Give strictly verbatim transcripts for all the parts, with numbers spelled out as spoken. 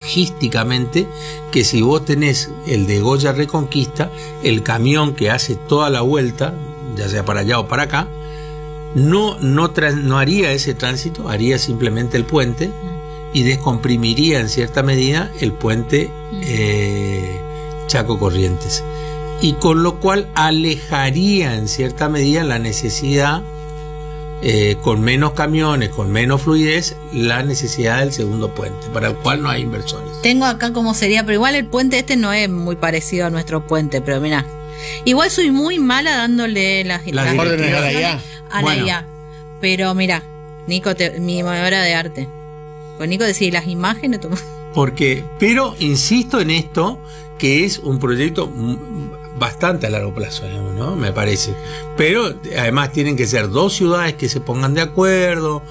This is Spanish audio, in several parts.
logísticamente que si vos tenés el de Goya Reconquista, el camión que hace toda la vuelta, ya sea para allá o para acá, no, no, tra- no haría ese tránsito, haría simplemente el puente y descomprimiría en cierta medida el puente eh, Chaco Corrientes, y con lo cual alejaría en cierta medida la necesidad, eh, con menos camiones, con menos fluidez, la necesidad del segundo puente, para el cual no hay inversores. Tengo acá cómo sería, pero igual el puente este no es muy parecido a nuestro puente, pero mirá, igual soy muy mala dándole las, Las las órdenes a la I A. a la Bueno. I A. Pero mira, Nico, te, mi obra de arte. Pues Nico decía, las imágenes... Toma. Porque, pero insisto en esto, que es un proyecto mm, bastante a largo plazo, digamos, ¿no? Me parece. Pero además tienen que ser dos ciudades que se pongan de acuerdo.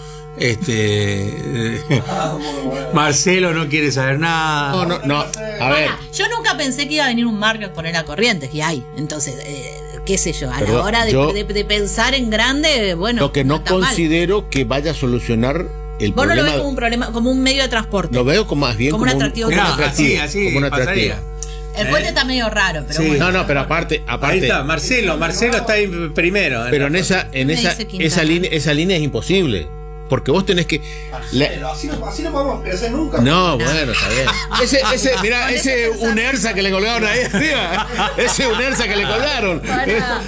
Este Marcelo no quiere saber nada. No, no, no. A ver. Ahora, yo nunca pensé que iba a venir un Marriott a poner a Corrientes, y hay. Entonces, eh, qué sé yo, a Pero la hora de, yo- de- de pensar en grande, bueno, Lo que no está mal. considero que vaya a solucionar el Vos no lo problema. ves como un problema, como un medio de transporte. Lo veo como más bien Como como, un un, atractivo como un turístico. atractivo. Así, así como un atractivo. pasaría. El puente está medio raro, pero Sí. bueno. No, no, pero aparte, Ahí aparte. está, Marcelo, Marcelo está ahí primero. Pero en esa, en Me esa, dice Quintana. esa línea, esa línea es imposible. Porque vos tenés que. la- Pero así no, así no podemos crecer nunca. No, bueno, está bien. Ese, ese, mirá, ese Unersa que le colgaron ahí arriba. Ese Unersa que le colgaron. Para,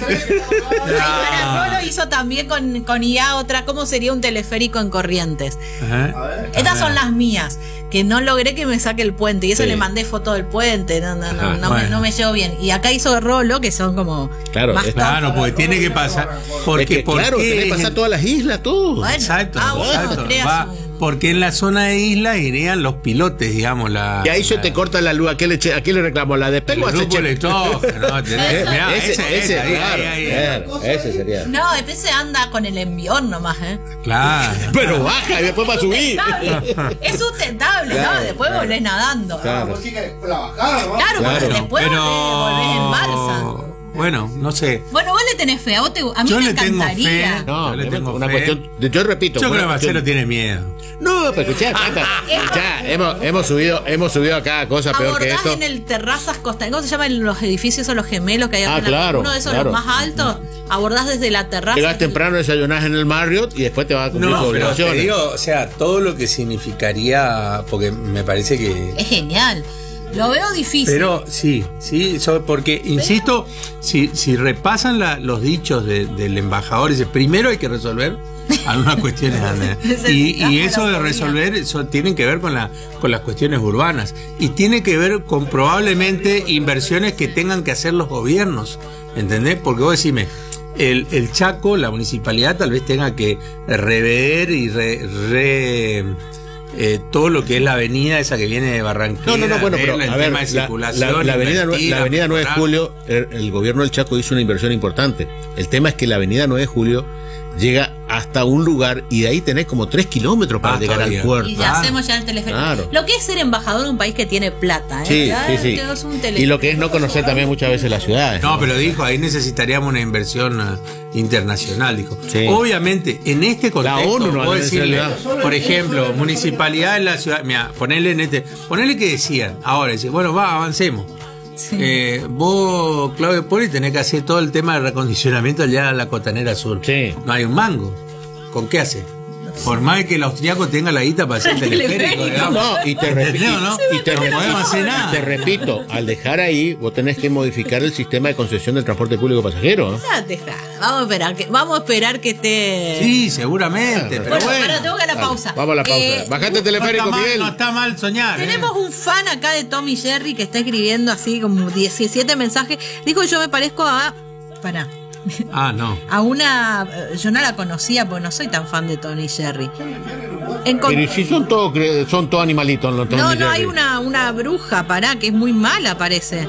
para, Rolo hizo también con, con I A otra, ¿cómo sería un teleférico en Corrientes? Ajá. Estas son las mías, que no logré que me saque el puente, y eso Sí. le mandé foto del puente, no, no, no, Ajá, no, me, bueno. no me llevo bien. Y acá hizo Rolo, que son como Claro, más es- tontos. Claro, porque tiene que pasar. Porque, Es que, ¿por claro, qué tenés que es pasar el- todas las islas, todo. Bueno, Exacto, ah, bueno, exacto. creas Va, un- porque en la zona de isla irían los pilotes, digamos, la. Y ahí se la- te corta la luz. ¿A qué le, che- a qué le reclamo? ¿La de el pego? grupo electrógeno, tenés- Eso. mirá, ese, ese, ese, ese, ahí, claro, ahí, ahí. claro, ese sería. No, después se anda con el envión nomás, ¿eh? Claro. Pero baja y después va a subir. Sustentable. Es sustentable, Claro, ¿no? Después claro. volvés nadando. Claro. Vos decís que la bajada, ¿no? Claro, porque Claro. después Pero. volvés, volvés en balsa. Bueno, no sé. Bueno, vos le tenés fe, a, vos te, a mí Yo me le tengo encantaría. fe. No, Yo le es tengo una fe. cuestión. de- Yo repito. Yo una creo que cuestión- Marcelo tiene miedo. No, pero escuchá, Cata, escuchá, hemos, hemos subido, hemos subido acá cosas peor que Abordás esto. en el terrazas costa, ¿cómo se llaman los edificios o los gemelos que hay acá Ah, en la- claro, uno de esos claro. los más altos? Abordás desde la terraza. Llegas temprano, desayunás en el Marriott y después te vas a cumplir tus No, pero te obligaciones. digo, o sea, todo lo que significaría, porque me parece que. Es genial. Lo veo difícil. Pero sí, sí, so- porque, insisto, si, si repasan la- los dichos de- del embajador, dice, primero hay que resolver algunas cuestiones. Ana. y, y eso de resolver, eso tiene que ver con, la, con las cuestiones urbanas. Y tiene que ver con probablemente inversiones que tengan que hacer los gobiernos. ¿Entendés? Porque vos decime, el, el Chaco, la municipalidad tal vez tenga que rever y re... re- eh, todo lo que es la avenida esa que viene de Barranquilla. No, no, no, bueno, pero el a ver, tema de la, circulación, la- la avenida, nue- invertir, la avenida nueve de mejorar. julio, el, el gobierno del Chaco hizo una inversión importante. El tema es que la avenida nueve de julio llega hasta un lugar y de ahí tenés como tres kilómetros para Ah, llegar todavía. al puerto. Y ya Claro. hacemos ya el teleférico. Claro. Lo que es ser embajador de un país que tiene plata, ¿eh? Sí, Ya sí, sí. es un Y lo que es no conocer también muchas veces las ciudades. No, pero dijo, ahí necesitaríamos una inversión eh, internacional, dijo. Sí. Obviamente, en este contexto, ONU no vos va a decirle, necesitar. por ejemplo, municipalidad en la ciudad, mira, ponele en este, ponele que decían, ahora dice, bueno, va, avancemos. Sí. Eh, vos, Claudio Poli, tenés que hacer todo el tema de recondicionamiento allá a la Costanera Sur. Sí. No hay un mango. ¿Con qué hace? Por más que el austriaco tenga la guita para hacer el teleférico, teleférico. digamos. No, y te, repi- ¿Entendés o no? y te No repito, podemos hacer nada. te repito, al dejar ahí, vos tenés que modificar el sistema de concesión del transporte público pasajero. ¿eh? Ya deja. Vamos a esperar que, vamos a esperar que esté. Sí, seguramente, pero Bueno, bueno. para, tengo que ir a la Dale, pausa. Vamos a la pausa. Eh, Bajate el teleférico, no está mal, Miguel. no está mal soñar. ¿eh? Tenemos un fan acá de Tommy Jerry que está escribiendo así como diecisiete mensajes. Dijo, yo me parezco a... Pará. Ah, no. A una... Yo no la conocía porque no soy tan fan de Tommy Jerry. Encon- Pero si son todos cre- son todos animalitos los Tom No, y no, hay Jerry. una, una bruja, pará, que es muy mala, parece.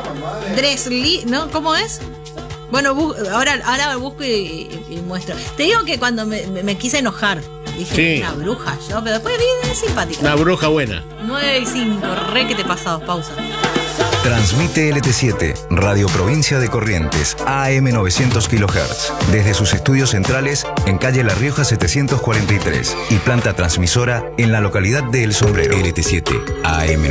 Dresley, ¿no? ¿Cómo es? Bueno, bu- ahora, ahora busco y, y- y muestro. Te digo que cuando me, me- me quise enojar, dije, Sí. una bruja yo, pero después vi es simpática. Una bruja buena. nueve y cinco, re que te pasados, pausa. Transmite L T siete, Radio Provincia de Corrientes, A M novecientos kilohertz, desde sus estudios centrales en calle La Rioja setecientos cuarenta y tres y planta transmisora en la localidad de El Sombrero. L T siete, A M